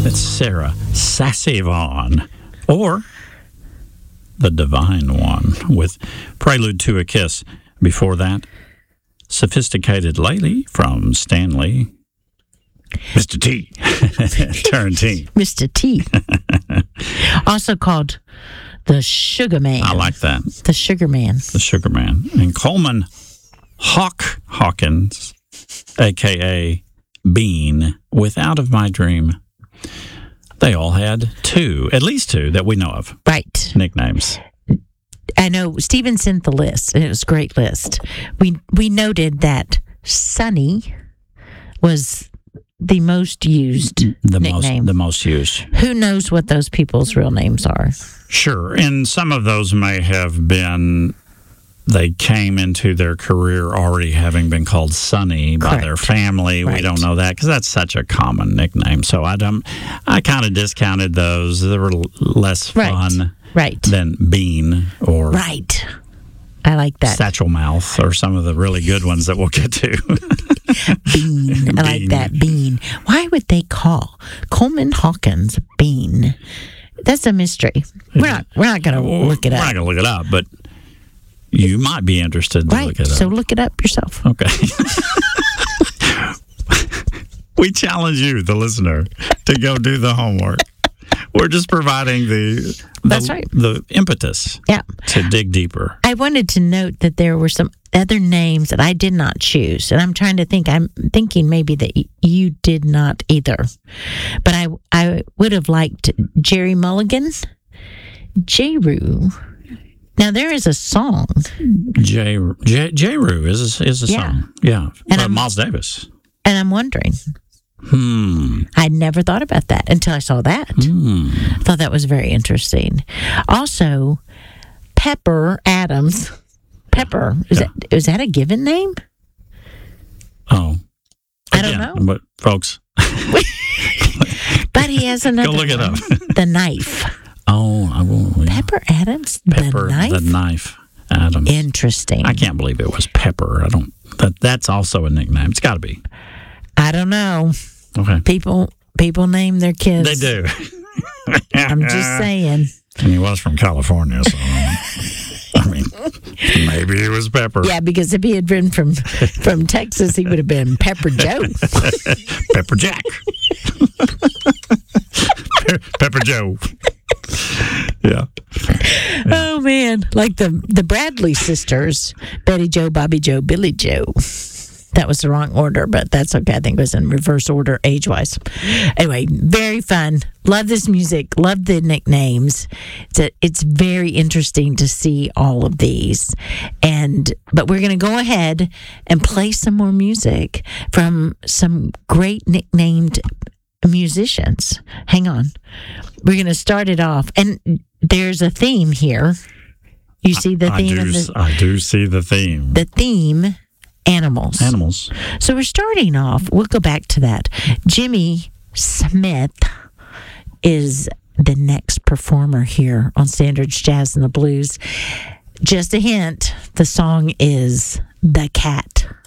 It's Sarah Sassy Vaughan, or the Divine One, with Prelude to a Kiss. Before that, Sophisticated Lady from Stanley. Mr. T. Turrentine. Mr. T. Also called the Sugar Man. I like that. The Sugar Man. The Sugar Man. And Coleman Hawkins, a.k.a. Bean, with Out of My Dream. They all had at least two that we know of. Right. Nicknames. I know Stephen sent the list, and it was a great list. We noted that Sonny was the most used nickname. The most used. Who knows what those people's real names are? Sure. And some of those may have been, they came into their career already having been called Sonny by their family. Right. We don't know that because that's such a common nickname. So I kind of discounted those. They were less fun than Bean or Right. I like that. Satchel Mouth or some of the really good ones that we'll get to. Bean. I like that. Bean. Why would they call Coleman Hawkins Bean? That's a mystery. We're not going to look it up. We're not going to look it up, but you might be interested to look it up. So look it up yourself. Okay. We challenge you, the listener, to go do the homework. We're just providing the impetus to dig deeper. I wanted to note that there were some other names that I did not choose. And I'm trying to think. I'm thinking maybe that you did not either. But I would have liked Jerry Mulligan, J-Roo. Now, there is a song. J-Roo is a song. Yeah. And Miles Davis. And I'm wondering. I never thought about that until I saw that. I thought that was very interesting. Also, Pepper Adams. Pepper. Is that a given name? Oh. I don't know. But folks. But he has another Go look it up. The Knife. Oh, I will. Pepper Adams? Pepper, the Knife Adams. Interesting. I can't believe it was Pepper. That's also a nickname. It's got to be. I don't know. Okay. People name their kids. They do. I'm just saying. And he was from California, so I mean, maybe he was Pepper. Yeah, because if he had been from Texas, he would have been Pepper Joe. Pepper Jack. Pepper Joe. Yeah. Oh man, like the Bradley sisters, Betty Joe, Bobby Joe, Billy Joe. That was the wrong order, but that's okay. I think it was in reverse order age-wise. Anyway, very fun. Love this music. Love the nicknames. It's very interesting to see all of these. But we're going to go ahead and play some more music from some great nicknamed musicians. Hang on. We're going to start it off. And there's a theme here. You see the theme? I do see the theme. The theme... Animals. So we're starting off, we'll go back to that. Jimmy Smith is the next performer here on Standards Jazz and the Blues. Just a hint, the song is The Cat.